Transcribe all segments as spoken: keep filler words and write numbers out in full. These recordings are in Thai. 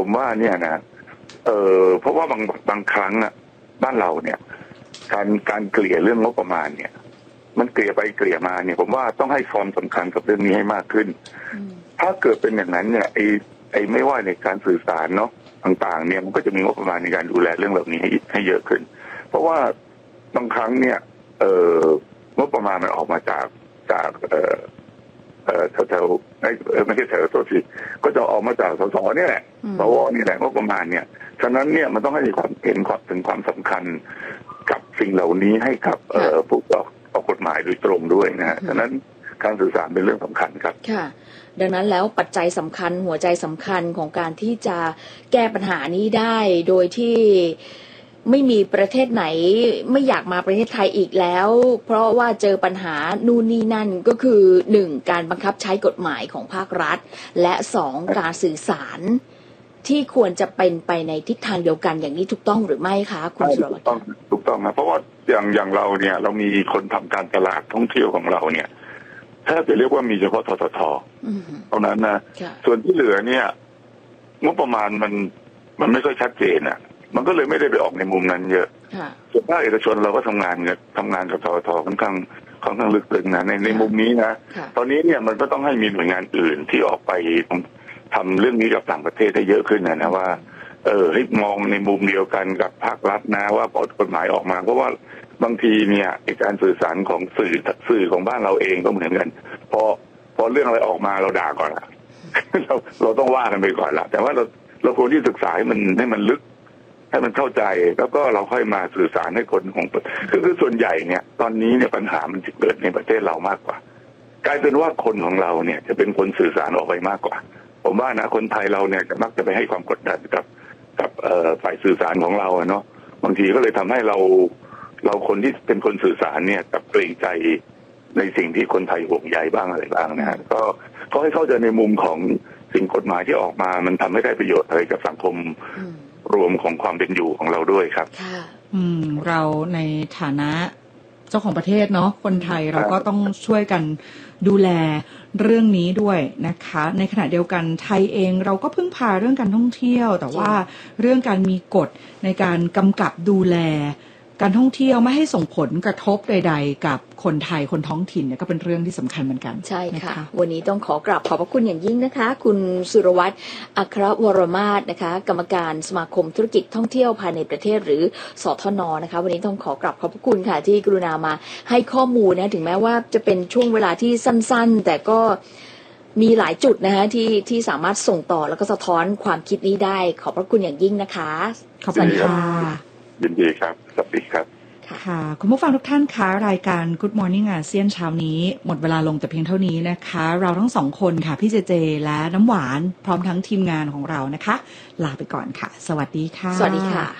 ว่าเนี่ยนะเออเพราะว่าบางบางครั้งอ่ะบ้านเราเนี่ยการการเกลี่ยเรื่องงบประมาณเนี่ยมันเกลี่ยไปเกลี่ยมาเนี่ยผมว่าต้องให้ความสำคัญกับเรื่องนี้ให้มากขึ้นถ้าเกิดเป็นอย่างนั้นเนี่ยไอ้ไอ้ไม่ว่าในการสื่อสารเนาะต่างๆเนี่ยมันก็จะมีงบประมาณในการดูแลเรื่องเหล่านี้ให้ให้เยอะขึ้นเพราะว่าบางครั้งเนี่ยเอ่องบประมาณมันออกมาจากจากเอ่อเอ่อแถวๆไม่ใช่แถวตัวทีก็จะออกมาจากสสเนี่ยแหละสวนี่แหละงบประมาณเนี่ยฉะนั้นเนี่ยมันต้องให้ความเห็นถึงความสำคัญกับสิ่งเหล่านี้ให้กับเอ่อผู้ออกออกกฎหมายโดยตรงด้วยนะฮะฉะนั้นการสื่อสารเป็นเรื่องสำคัญครับค่ะดังนั้นแล้วปัจจัยสำคัญหัวใจสำคัญของการที่จะแก้ปัญหานี้ได้โดยที่ไม่มีประเทศไหนไม่อยากมาประเทศไทยอีกแล้วเพราะว่าเจอปัญหานู่นนี่นั่นก็คือหนึ่งการบังคับใช้กฎหมายของภาครัฐและสองการสื่อสารที่ควรจะเป็นไปในทิศทางเดียวกันอย่างนี้ถูกต้องหรือไม่คะคุณสุรวัตรถูกต้องถูกต้องนะเพราะว่าอย่างอย่างเราเนี่ยเรามีคนทำการตลาดท่องเที่ยวของเราเนี่ยแทบจะเรียกว่ามีเฉพาะทททเท่านั้นนะส่วนที่เหลือเนี่ยงบประมาณมันมันไม่ค่อยชัดเจนอ่ะมันก็เลยไม่ได้ไปออกในมุมนั้นเยอะส่วนภาคเอกชนเราก็ทำงานกับทำงานกับทททค่อนข้างค่อนข้างลึกซึ้งนะในในมุมนี้นะตอนนี้เนี่ยมันก็ต้องให้มีหน่วยงานอื่นที่ออกไปทำเรื่องนี้กับต่างประเทศได้เยอะขึ้นนะนะว่าเออให้มองในมุมเดียวกันกับภาครัฐนะว่าพอกฎหมายออกมาเพราะว่าบางทีเนี่ยการสื่อสารของสื่อสื่อของบ้านเราเองก็เหมือนกันพอพอเรื่องอะไรออกมาเราด่าก่อนละเราเราต้องว่ากันไปก่อนละแต่ว่าเราเราควรที่ศึกษาให้มันให้มันลึกให้มันเข้าใจแล้วก็เราค่อยมาสื่อสารให้คนของคือคือส่วนใหญ่เนี่ยตอนนี้เนี่ยปัญหามันจะเกิดในประเทศเรามากกว่ากลายเป็นว่าคนของเราเนี่ยจะเป็นคนสื่อสารออกไปมากกว่าผมว่านะคนไทยเราเนี่ยจะมักจะไปให้ความกดดันกับกับฝ่ายสื่อสารของเราเนาะบางทีก็เลยทำให้เราเราคนที่เป็นคนสื่อสารเนี่ยกับเกรงใจในสิ่งที่คนไทยห่วงใยบ้างอะไรบ้างนะฮะก็ก็ให้เข้าใจในมุมของสิ่งกฎหมายที่ออกมามันทำให้ได้ประโยชน์อะไรกับสังคมรวมของความเป็นอยู่ของเราด้วยครับอืมเราในฐานะเจ้าของประเทศเนาะคนไทยเราก็ต้องช่วยกันดูแลเรื่องนี้ด้วยนะคะในขณะเดียวกันไทยเองเราก็พึ่งพาเรื่องการท่องเที่ยวแต่ว่าเรื่องการมีกฎในการกำกับดูแลการท่องเที่ยวไม่ให้ส่งผลกระทบใดๆกับคนไทยคนท้องถิ่นเนี่ยก็เป็นเรื่องที่สำคัญเหมือนกันใช่ค่ะวันนี้ต้องขอกราบขอบพระคุณอย่างยิ่งนะคะคุณสุรวัตรอัครวรมาศนะคะกรรมการสมาคมธุรกิจท่องเที่ยวภายในประเทศหรือสทนนะคะวันนี้ต้องขอกราบขอบพระคุณค่ะที่กรุณามาให้ข้อมูลนะถึงแม้ว่าจะเป็นช่วงเวลาที่สั้นๆแต่ก็มีหลายจุดนะคะที่ที่สามารถส่งต่อแล้วก็สะท้อนความคิดนี้ได้ขอบพระคุณอย่างยิ่งนะคะขอบคุณค่ะยินดีครับสวัสดีครับค่ะคุณผู้ฟังทุกท่านคะรายการ Good Morning อาเซียนเช้านี้หมดเวลาลงแต่เพียงเท่านี้นะคะเราทั้งสองคนค่ะพี่เจเจและน้ำหวานพร้อมทั้งทีมงานของเรานะคะลาไปก่อนค่ะสวัสดีค่ะสวัสดีค่ะ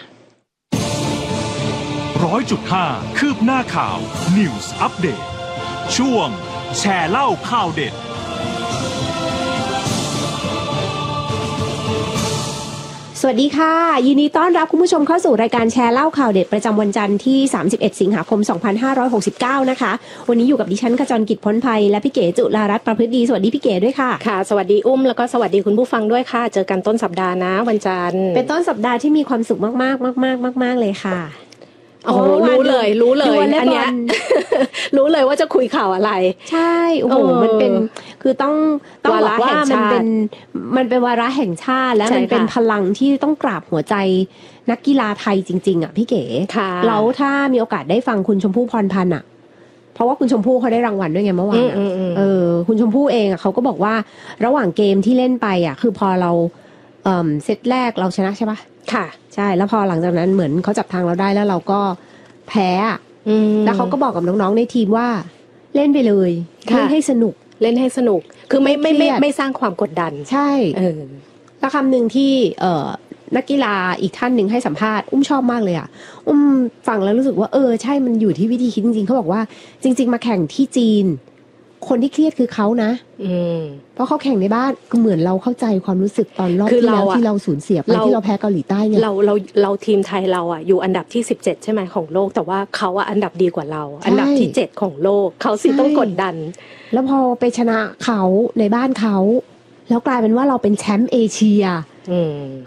ร้อยจุดห้าคืบหน้าข่าว News Update ช่วงแชร์เล่าข่าวเด็ดสวัสดีค่ะยินดีต้อนรับคุณผู้ชมเข้าสู่รายการแชร์เล่าข่าวเด็ดประจำวันจันทร์ที่สามสิบเอ็ดสิงหาคมสองพันห้าร้อยหกสิบเก้านะคะวันนี้อยู่กับดิฉันขจรกิจพ้นภัยและพี่เก๋จุฬารัตน์ประพฤติดีสวัสดีพี่เก๋ด้วยค่ะค่ะสวัสดีอุ้มแล้วก็สวัสดีคุณผู้ฟังด้วยค่ะเจอกันต้นสัปดาห์นะวันจันทร์เป็นต้นสัปดาห์ที่มีความสุขมากๆมากๆมากๆเลยค่ะโอ้รู้เลยรู้เลยอันเนี้ยรู้เลยว่าจะคุยข่าวอะไรใช่โอ้โหมันเป็นคือต้องต้องบอกว่ามันเป็นมันเป็นวาระแห่งชาติและมันเป็นพลังที่ต้องกราบหัวใจนักกีฬาไทยจริงๆอ่ะพี่เก๋แล้วถ้ามีโอกาสได้ฟังคุณชมพู่พรพันธ์อ่ะเพราะว่าคุณชมพู่เขาได้รางวัลด้วยไงเมื่อวานเออคุณชมพู่เองอ่ะเขาก็บอกว่าระหว่างเกมที่เล่นไปอ่ะคือพอเราเอ่อเซตแรกเราชนะใช่ปะค่ะใช่แล้วพอหลังจากนั้นเหมือนเขาจับทางเราได้แล้วเราก็แพ้แล้วเขาก็บอกกับน้องๆในทีมว่าเล่นไปเลยเล่นให้สนุกเล่นให้สนุกคือไม่ไม่ไม่ไม่สร้างความกดดันใช่เออแล้วคำหนึ่งที่เอ่อนักกีฬาอีกท่านหนึ่งให้สัมภาษณ์อุ้มชอบมากเลยอ่ะอุ้มฟังแล้วรู้สึกว่าเออใช่มันอยู่ที่วิธีคิดจริงๆเขาบอกว่าจริงๆมาแข่งที่จีนคนที่เครียดคือเขานะเพราะเขาแข่งในบ้านก็เหมือนเราเข้าใจความรู้สึกตอนรอบที่แล้วที่เราสูญเสียไปที่เราแพ้เกาหลีใต้เนี่ยเราเราเราทีมไทยเราอ่ะอยู่อันดับที่สิบเจ็ดใช่ไหมของโลกแต่ว่าเขาอ่ะอันดับดีกว่าเราอันดับที่เจ็ดของโลกเขาสิต้องกดดันแล้วพอไปชนะเขาในบ้านเขาแล้วกลายเป็นว่าเราเป็นแชมป์เอเชีย